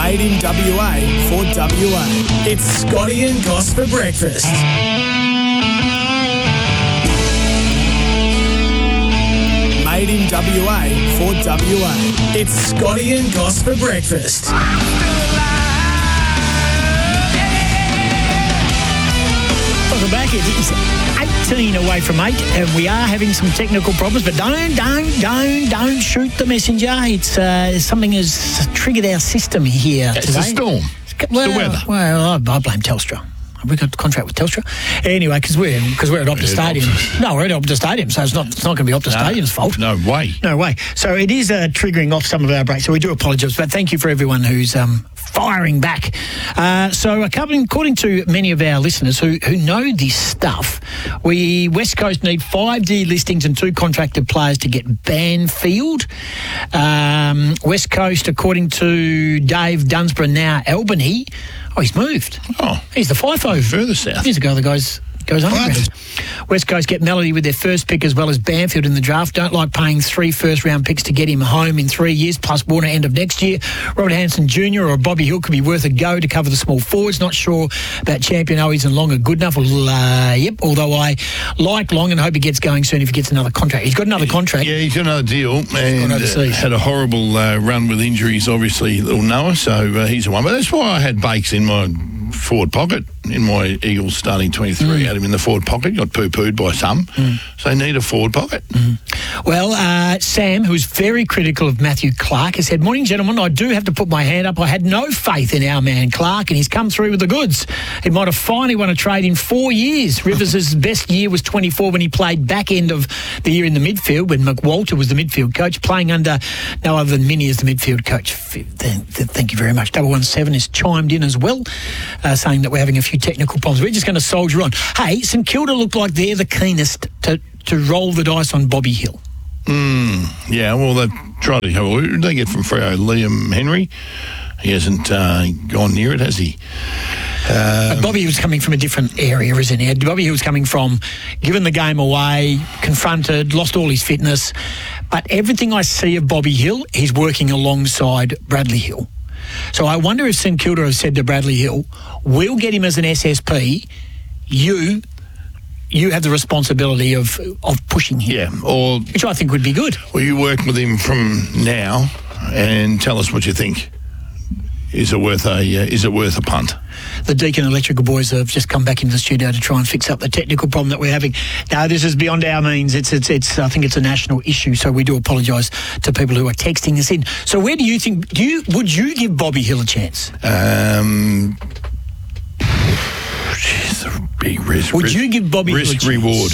Made in WA for WA. It's Scotty and Goss for breakfast. Made in WA for WA. It's Scotty and Goss for breakfast. Welcome back. It is 18 away from 8, and we are having some technical problems, but don't shoot the messenger. It's something has triggered our system here today. It's a storm. Well, the weather. Well, I blame Telstra. We got a contract with Telstra anyway because we're at Optus Stadium. No, we're at Optus Stadium, so it's not going to be Optus Stadium's fault. No way. So it is triggering off some of our breaks. So we do apologise, but thank you for everyone who's firing back. So according to many of our listeners who know this stuff, West Coast need 5 delistings and 2 contracted players to get Banfield. West Coast, according to Dave Dunsborough, now Albany. Oh, he's moved. Oh. He's the FIFO. Further south. Years ago, the guys goes underground. West Coast get Melody with their first pick as well as Banfield in the draft. Don't like paying 3 first-round picks to get him home in 3 years, plus Warner end of next year. Robert Hansen Jr. or Bobby Hill could be worth a go to cover the small forwards. Not sure about Champion Owies and Long are good enough. Yep, although I like Long and hope he gets going soon if he gets another contract. He's got another contract. Yeah, he's got another deal and had a horrible run with injuries, obviously, little Noah, so he's the one. But that's why I had Bakes in my forward pocket in my Eagles starting 23. Had him in the forward pocket, got poo-pooed by some. So they need a forward pocket. Well, Sam, who's very critical of Matthew Clark, has said, "Morning, gentlemen, I do have to put my hand up. I had no faith in our man Clark, and he's come through with the goods. He might have finally won a trade in 4 years. Rivers' best year was 24 when he played back end of the year in the midfield when McWalter was the midfield coach, playing under no other than Minnie as the midfield coach." Thank you very much. 117 has chimed in as well, saying that we're having a few technical problems. We're just going to soldier on. Hey, St Kilda look like they're the keenest to roll the dice on Bobby Hill. Yeah, well, they've tried to. Who did they get from Freo? Liam Henry. He hasn't gone near it, has he? But Bobby was coming from a different area, isn't he? Bobby Hill was coming from giving the game away, confronted, lost all his fitness. But everything I see of Bobby Hill, he's working alongside Bradley Hill. So I wonder if St Kilda has said to Bradley Hill, "We'll get him as an SSP. You have the responsibility of pushing him." Yeah, or which I think would be good. Well, you work with him from now and tell us what you think. Is it worth a punt? The Deakin Electrical boys have just come back into the studio to try and fix up the technical problem that we're having. No, this is beyond our means. It's I think it's a national issue, so we do apologise to people who are texting us in. So where do you think, would you give Bobby Hill a chance? It's a big risk. Would you give Bobby Hill a chance? Risk reward?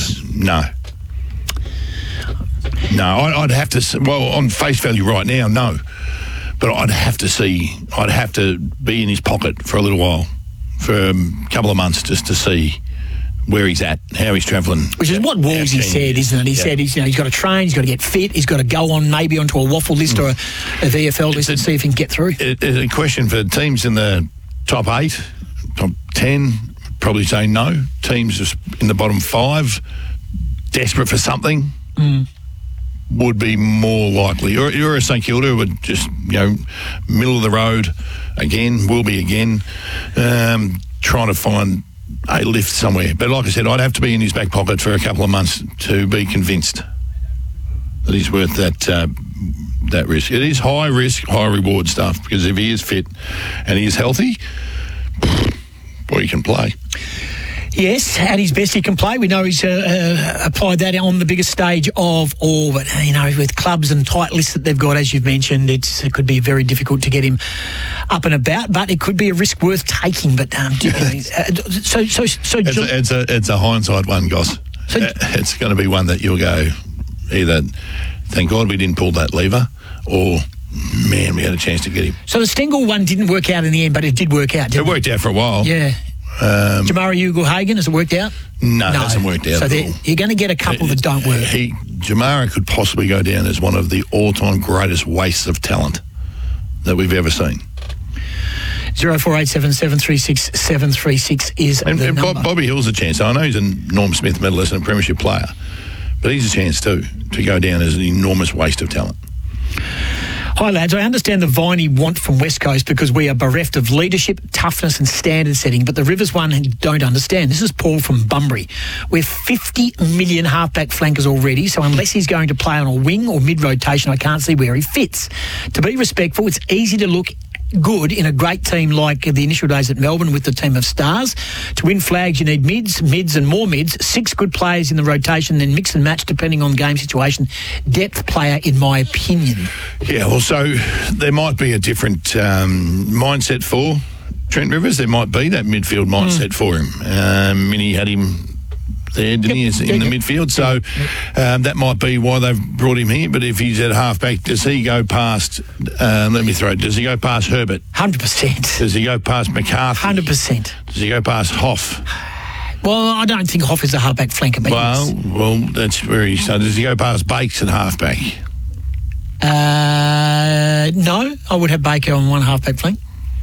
No, I'd have to. Well, on face value right now, no. But I'd have to be in his pocket for a little while, for a couple of months, just to see where he's at, how he's travelling. Which is what Woolsey said, isn't it? He said he's got to train, he's got to get fit, he's got to go on maybe onto a waffle list or a VFL list and see if he can get through. It's a question for teams in the top 8, top 10, probably say no. Teams just in the bottom 5, desperate for something. Would be more likely. You're a St Kilda would just, middle of the road again, will be again, trying to find a lift somewhere. But like I said, I'd have to be in his back pocket for a couple of months to be convinced that he's worth that risk. It is high risk, high reward stuff, because if he is fit and he is healthy, boy, he can play. Yes, at his best he can play. We know he's applied that on the biggest stage of all. But, with clubs and tight lists that they've got, as you've mentioned, it could be very difficult to get him up and about. But it could be a risk worth taking. But it's a hindsight one, Goss. It's going to be one that you'll go either, thank God we didn't pull that lever, or man, we had a chance to get him. So the Stengel one didn't work out in the end, but it did work out, didn't it? It worked out for a while. Yeah. Jamara Ugle-Hagan, has it worked out? No, it hasn't worked out. So you're going to get a couple that don't work. Jamara could possibly go down as one of the all-time greatest wastes of talent that we've ever seen. 0487 736 736 is the number. Bobby Hill's a chance. I know he's a Norm Smith medalist and a premiership player, but he's a chance too to go down as an enormous waste of talent. Hi, lads. I understand the Viney want from West Coast because we are bereft of leadership, toughness and standard setting, but the Rivers one don't understand. This is Paul from Bunbury. We're 50 million halfback flankers already, so unless he's going to play on a wing or mid-rotation, I can't see where he fits. To be respectful, it's easy to look good in a great team like the initial days at Melbourne with the team of stars. To win flags, you need mids and more mids, 6 good players in the rotation, then mix and match depending on game situation. Depth player, in my opinion. Yeah, well, so there might be a different mindset for Trent Rivers. There might be that midfield mindset for him. Minnie had him there, didn't he, in the midfield? So that might be why they've brought him here. But if he's at halfback, does he go past, does he go past Herbert? 100%. Does he go past McCarthy? 100%. Does he go past Hoff? Well, I don't think Hoff is a halfback flanker. But Well, that's where he's... So does he go past Bakes at halfback? No, I would have Baker on one halfback flank.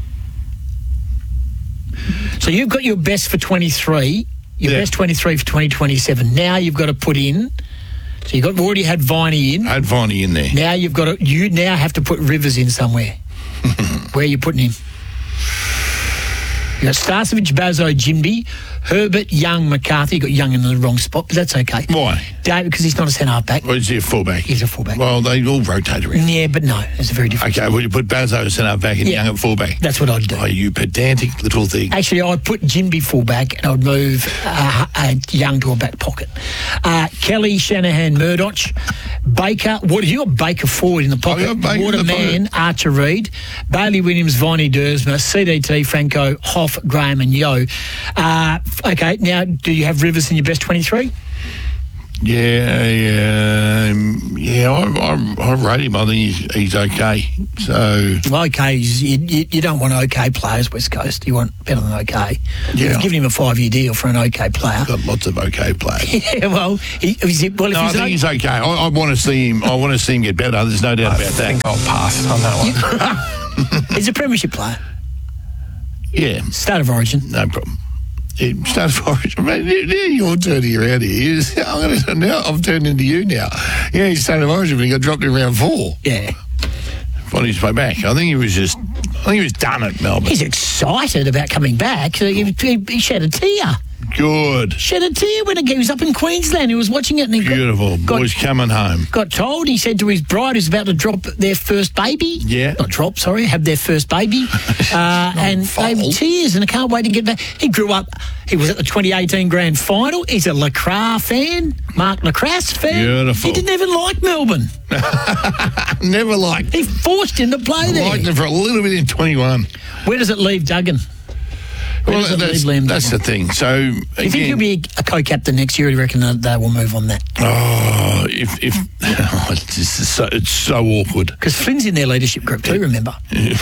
So you've got your best for 23... Your best 23 for 2027. Now you've got to put in. So you've already had Viney in. Had Viney in there. Now you now have to put Rivers in somewhere. Where are you putting him? You got Starcevich, Bazzo, Jimby, Herbert, Young, McCarthy. You got Young in the wrong spot, but that's okay. Why? David, because he's not a centre half back. Well, is he a fullback? He's a fullback. Well, they all rotate around. Yeah, but no, it's a very different. Okay, well, you put Bazzo as centre half back and Young at fullback. That's what I'd do. Oh, you pedantic little thing. Actually, I'd put Jimby fullback and I'd move Young to a back pocket. Kelly, Shanahan, Murdoch, Baker. What you got? Baker forward in the pocket. Waterman, Archer Reid, Bailey Williams, Viney Dersma, CDT, Franco, Hoff, Graham, and Yo. Okay, now do you have Rivers in your best 23? Yeah. I rate him. I think he's okay. So okay, you don't want okay players, West Coast. You want better than okay. Yeah. You've given him a 5-year deal for an okay player. Got lots of okay players. Yeah, well, I think he's okay. I want to see him. I want to see him get better. There's no doubt about that. I'll pass on that one. He's a premiership player. Yeah. State of origin. No problem. State of origin. Now you're turning around here. I've turned into you now. Yeah, he's state of origin, but he got dropped in round 4. Yeah. On his way back. I think he was done at Melbourne. He's excited about coming back. He shed a tear. Good. Shed a tear when he was up in Queensland. He was watching it and he beautiful. Boys coming home. Got told, he said to his bride who's about to drop their first baby. Yeah. Not drop, sorry, have their first baby. And they were tears and I can't wait to get back. He grew up, he was at the 2018 Grand Final. He's a Lacroix fan, Mark Lacroix fan. Beautiful. He didn't even like Melbourne. Never liked. He forced him to play there. Liked him for a little bit in 21. Where does it leave Duggan? Well, that's the thing. So, do you think he'll be a co-captain next year? Or do you reckon that they will move on that? Oh, it's so awkward. Because Flynn's in their leadership group too, remember?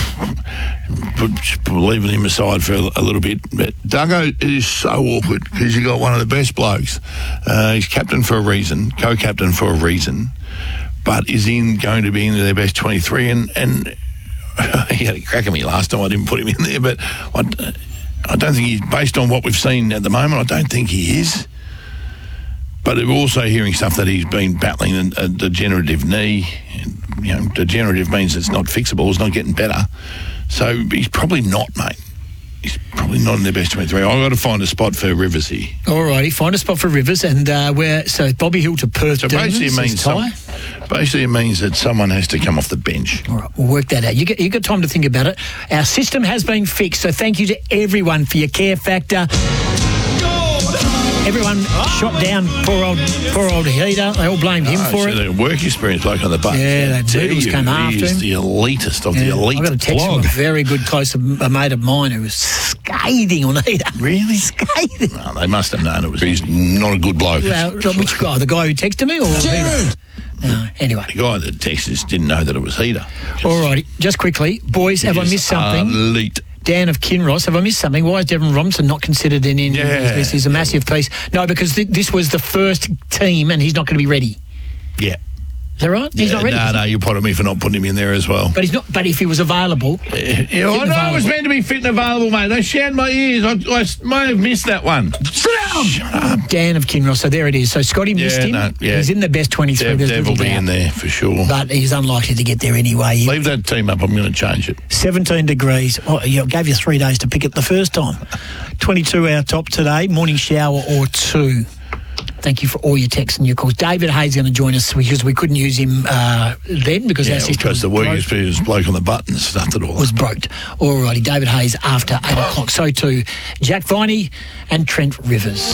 Leaving him aside for a little bit. But Duggo is so awkward because you got one of the best blokes. He's captain for a reason, co-captain for a reason, but is going to be in their best 23. And he had a crack at me last time. I didn't put him in there, but I don't think he's, based on what we've seen at the moment, I don't think he is. But we're also hearing stuff that he's been battling a degenerative knee. And, degenerative means it's not fixable, it's not getting better. So he's probably not, mate. He's probably not in their best 23. I've got to find a spot for Rivers here. All righty, find a spot for Rivers. And so Bobby Hill to Perth. So basically it means that someone has to come off the bench. All right, we'll work that out. You got time to think about it. Our system has been fixed, so thank you to everyone for your care factor. Everyone shot down poor old Heater. They all blamed him for it. The work experience bloke on the bus. Yeah, that Doodles came after him. He's the elitist of the elite. I got a text from a very good close mate of mine who was scathing on Heater. Really? Scathing. Well, they must have known he's not a good bloke. Well, which guy? The guy who texted me or Heater? No, anyway. The guy that texted us didn't know that it was Heater. All righty, just quickly. Boys, have I missed something? Elite. Dan of Kinross, have I missed something? Why is Devon Robinson not considered in this? Is a massive piece. No, because this was the first team and he's not going to be ready. Yeah. Is that right? He's not ready. No, you're prodding me for not putting him in there as well. But he's not. But if he was available, Yeah, I know I was meant to be fit and available, mate. They shouted my ears. I may have missed that one. Sit down! Shut up. Dan of Kinross. So there it is. So Scotty missed him. No, yeah. He's in the best 23. Dev will be in there for sure. But he's unlikely to get there anyway. Leave that team up. I'm going to change it. 17 degrees. Oh, yeah, I gave you 3 days to pick it the first time. 22 our top today. Morning shower or 2. Thank you for all your texts and your calls. David Hayes is going to join us because we couldn't use him then because our system because the workers bloke on the button stuffed it all was broke. Alrighty, David Hayes after 8 o'clock. So too Jack Viney and Trent Rivers.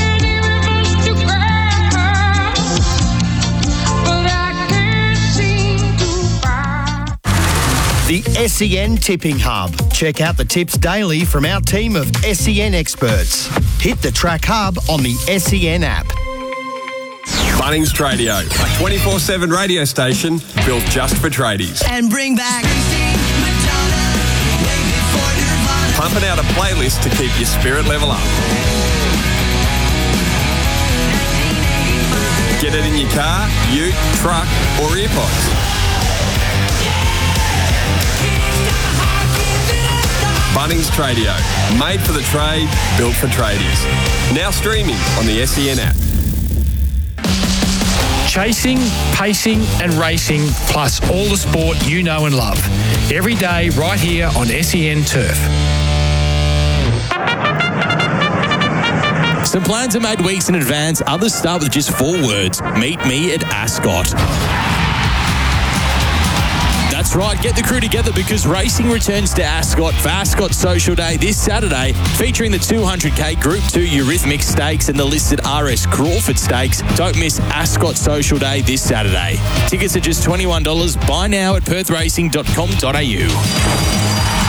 The SEN Tipping Hub. Check out the tips daily from our team of SEN experts. Hit the Track Hub on the SEN app. Bunnings Tradio, a 24/7 radio station built just for tradies. And bring back... Pumping out a playlist to keep your spirit level up. Get it in your car, ute, truck or earpods. Bunnings Tradio, made for the trade, built for tradies. Now streaming on the SEN app. Chasing, pacing and racing, plus all the sport you know and love. Every day right here on SEN Turf. Some plans are made weeks in advance. Others start with just 4 words. Meet me at Ascot. That's right, get the crew together because racing returns to Ascot for Ascot Social Day this Saturday, featuring the 200k Group 2 Eurythmic Stakes and the listed RS Crawford Stakes. Don't miss Ascot Social Day this Saturday. Tickets are just $21. Buy now at perthracing.com.au.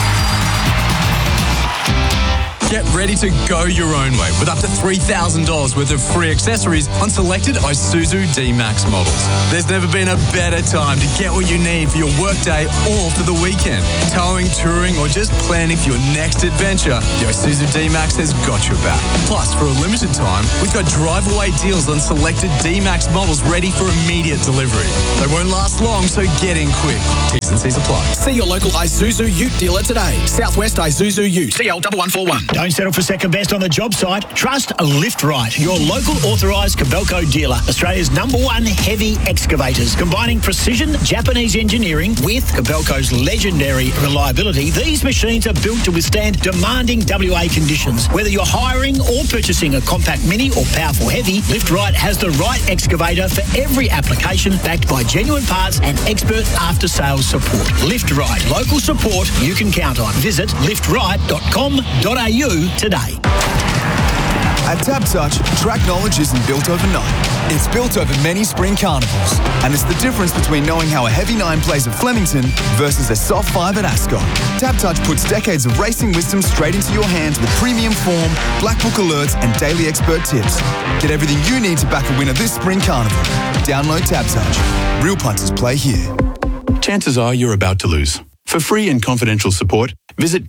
Get ready to go your own way with up to $3,000 worth of free accessories on selected Isuzu D-Max models. There's never been a better time to get what you need for your workday or for the weekend. Towing, touring, or just planning for your next adventure, the Isuzu D-Max has got your back. Plus, for a limited time, we've got drive-away deals on selected D-Max models ready for immediate delivery. They won't last long, so get in quick. T's and C's apply. See your local Isuzu Ute dealer today. Southwest Isuzu Ute. CL1141. Don't settle for second best on the job site. Trust Lift Right, your local authorised Kobelco dealer. Australia's #1 heavy excavators. Combining precision Japanese engineering with Kobelco's legendary reliability, these machines are built to withstand demanding WA conditions. Whether you're hiring or purchasing a compact mini or powerful heavy, Lift Right has the right excavator for every application, backed by genuine parts and expert after-sales support. Lift Right, local support you can count on. Visit liftright.com.au today. At TABtouch, track knowledge isn't built overnight. It's built over many spring carnivals. And it's the difference between knowing how a heavy 9 plays at Flemington versus a soft 5 at Ascot. TABtouch puts decades of racing wisdom straight into your hands with premium form, black book alerts and daily expert tips. Get everything you need to back a winner this spring carnival. Download TABtouch. Real punters play here. Chances are you're about to lose. For free and confidential support, visit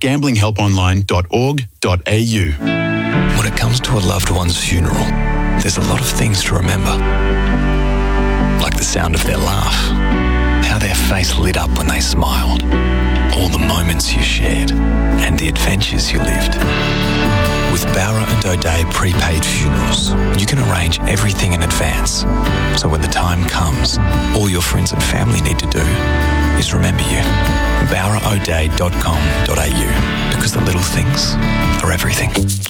gamblinghelponline.org.au. When it comes to a loved one's funeral, there's a lot of things to remember. Like the sound of their laugh, how their face lit up when they smiled, all the moments you shared, and the adventures you lived. With Bowra and O'Dea prepaid funerals, you can arrange everything in advance. So when the time comes, all your friends and family need to do is remember you. BowraO'Dea.com.au, because the little things are everything.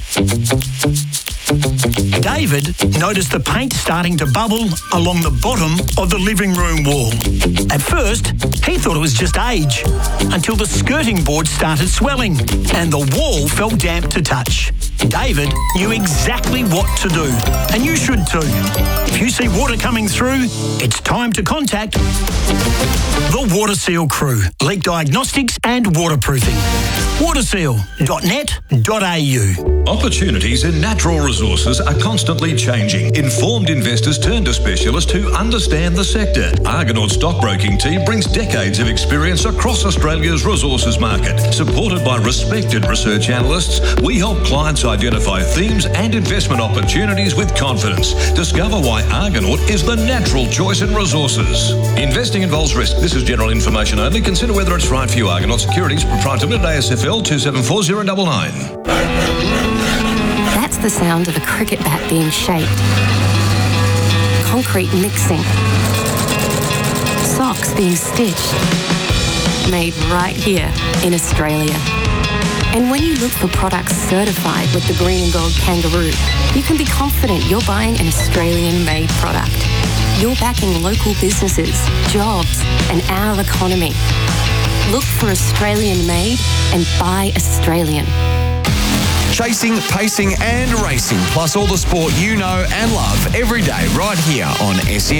David noticed the paint starting to bubble along the bottom of the living room wall. At first, he thought it was just age, until the skirting board started swelling and the wall felt damp to touch. David knew exactly what to do, and you should too. If you see water coming through, it's time to contact the WaterSeal crew. Leak diagnostics and waterproofing. waterseal.net.au. Opportunities in natural resources are constantly changing. Informed investors turn to specialists who understand the sector. Argonaut Stockbroking team brings decades of experience across Australia's resources market. Supported by respected research analysts, we help clients identify themes and investment opportunities with confidence. Discover why Argonaut is the natural choice in resources. Investing involves risk. This is general information only. Consider whether it's right for you. Argonaut Securities, Proprietary Limited, ASFL 274099. That's the sound of a cricket bat being shaped. Concrete mixing. Socks being stitched. Made right here in Australia. And when you look for products certified with the Green and Gold Kangaroo, you can be confident you're buying an Australian-made product. You're backing local businesses, jobs, and our economy. Look for Australian-made and buy Australian. Chasing, pacing and racing, plus all the sport you know and love every day right here on SEN.